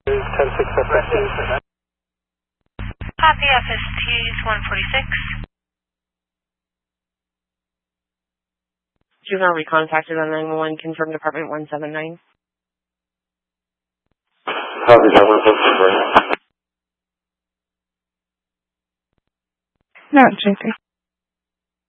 10-6 FST. Copy, FST's 146. Juvenile recontacted on 911, confirm department 179. Copy, that 143. No, JP.